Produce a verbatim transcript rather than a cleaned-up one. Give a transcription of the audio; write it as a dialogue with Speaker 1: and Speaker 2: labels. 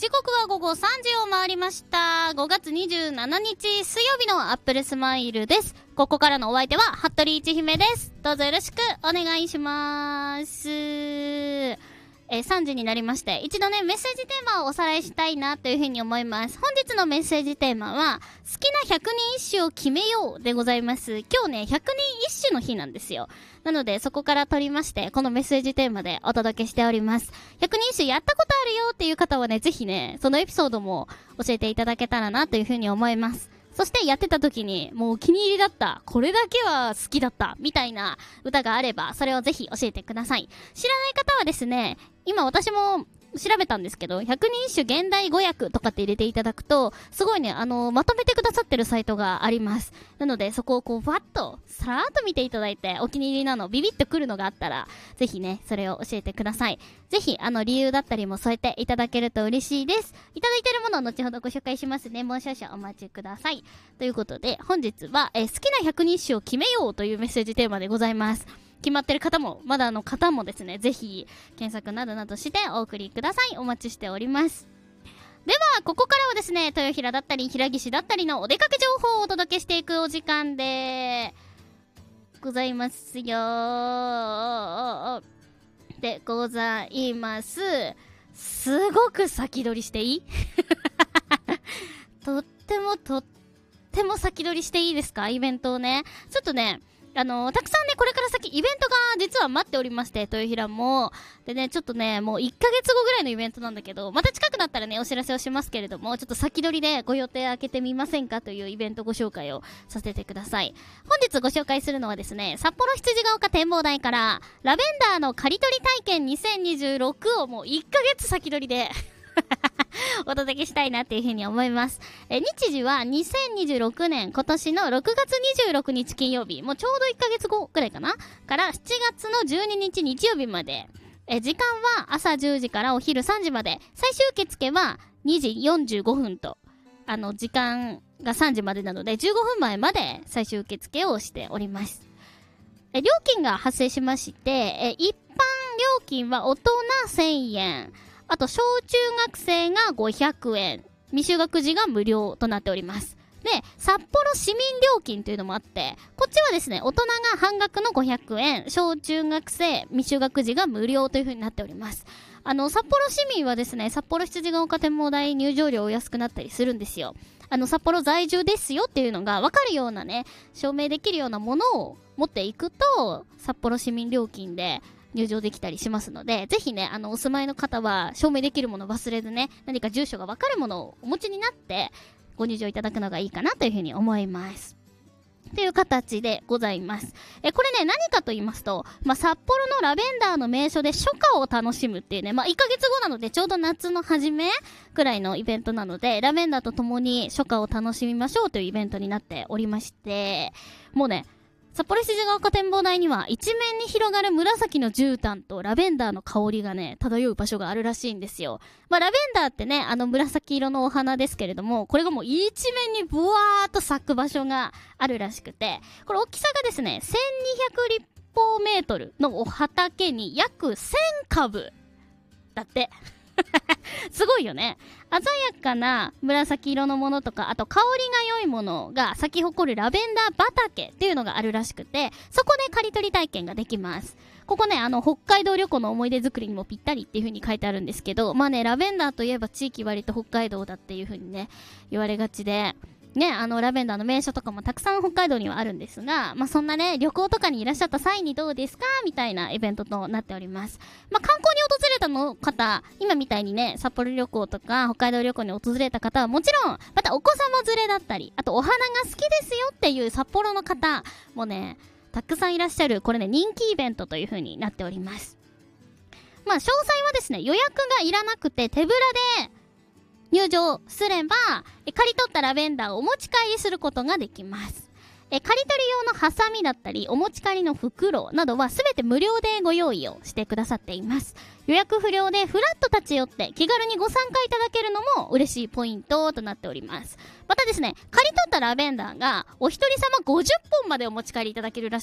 Speaker 1: 時刻は午後さんじを回りました。ごがつにじゅうしちにち水曜日のアップルスマイルです。ここからのお相手は服部一姫です。どうぞよろしくお願いします。えー、さんじになりまして、一度ねメッセージテーマをおさらいしたいなというふうに思います。本日のメッセージテーマは好きなひゃくにん一首を決めようでございます。今日ねひゃくにん一首の日なんですよ。なのでそこから取りましてこのメッセージテーマでお届けしております。ひゃくにん一首やったことあるよっていう方はねぜひねそのエピソードも教えていただけたらなというふうに思います。そしてやってた時にもうお気に入りだった、これだけは好きだったみたいな歌があればそれをぜひ教えてください。知らない方はですね、今私も調べたんですけどひゃくにん一首現代語訳とかって入れていただくとすごいねあのまとめてくださってるサイトがあります。なのでそこをこうふわっとさらっと見ていただいてお気に入りなのビビッとくるのがあったらぜひねそれを教えてください。ぜひあの理由だったりも添えていただけると嬉しいです。いただいているものを後ほどご紹介しますね。もう少々お待ちください。ということで本日は、えー、好きなひゃくにん一首を決めようというメッセージテーマでございます。決まってる方もまだの方もですねぜひ検索などなどしてお送りください。お待ちしております。ではここからはですね豊平だったり平岸だったりのお出かけ情報をお届けしていくお時間でございますよでございます。すごく先取りしていいとってもとっても先取りしていいですか、イベントをね。ちょっとねあのー、たくさんねこれから先イベントが実は待っておりまして、豊平もでねちょっとねもういっかげつごぐらいのイベントなんだけど、また近くなったらねお知らせをしますけれども、ちょっと先取りでご予定開けてみませんかというイベントご紹介をさせてください。本日ご紹介するのはですね、札幌羊ヶ丘展望台からラベンダーの刈り取り体験にせんにじゅうろくをもういっかげつ先取りでお届けしたいなっていうふうに思います。え日時はにせんにじゅうろくねん今年のろくがつにじゅうろくにち金曜日、もうちょうどいっかげつごくらいかなからしちがつのじゅうににち日曜日まで。え時間は朝じゅうじからお昼さんじまで、最終受付はにじよんじゅうごふんと、あの時間がさんじまでなのでじゅうごふんまえまで最終受付をしております。え料金が発生しまして、え一般料金は大人せんえん、あと小中学生がごひゃくえん、未就学児が無料となっております。で、札幌市民料金というのもあって、こっちはですね大人が半額のごひゃくえん、小中学生未就学児が無料という風になっております。あの札幌市民はですね札幌羊ヶ丘展望台入場料お安くなったりするんですよ。あの札幌在住ですよっていうのが分かるようなね証明できるようなものを持っていくと札幌市民料金で入場できたりしますので、ぜひねあのお住まいの方は証明できるものを忘れずね、何か住所が分かるものをお持ちになってご入場いただくのがいいかなというふうに思いますという形でございます。えこれね何かと言いますと、まあ、札幌のラベンダーの名所で初夏を楽しむっていうね、まあ、いっかげつごなのでちょうど夏の初めくらいのイベントなので、ラベンダーと共に初夏を楽しみましょうというイベントになっておりまして、もうね札幌羊ヶ丘展望台には一面に広がる紫の絨毯とラベンダーの香りがね漂う場所があるらしいんですよ。まあラベンダーってねあの紫色のお花ですけれども、これがもう一面にブワーっと咲く場所があるらしくて、これ大きさがですねせんにひゃく立方メートルのお畑に約せんかぶだってすごいよね。鮮やかな紫色のものとか、あと香りが良いものが咲き誇るラベンダー畑っていうのがあるらしくて、そこで刈り取り体験ができます。ここねあの北海道旅行の思い出作りにもぴったりっていう風に書いてあるんですけど、まあねラベンダーといえば地域割と北海道だっていう風にね言われがちでね、あのラベンダーの名所とかもたくさん北海道にはあるんですが、まあそんなね旅行とかにいらっしゃった際にどうですかみたいなイベントとなっております。まあ観光に訪れたの方、今みたいにね札幌旅行とか北海道旅行に訪れた方はもちろん、またお子様連れだったり、あとお花が好きですよっていう札幌の方もねたくさんいらっしゃる、これね人気イベントという風になっております。まあ詳細はですね予約がいらなくて手ぶらで入場すればえ刈り取ったラベンダーをお持ち帰りすることができます。え刈り取り用のハサミだったりお持ち帰りの袋などはすべて無料でご用意をしてくださっています。予約不要でフラッと立ち寄って気軽にご参加いただけるのも嬉しいポイントとなっております。またですね刈り取ったラベンダーがお一人様ごじゅっぽんまでお持ち帰りいただけるら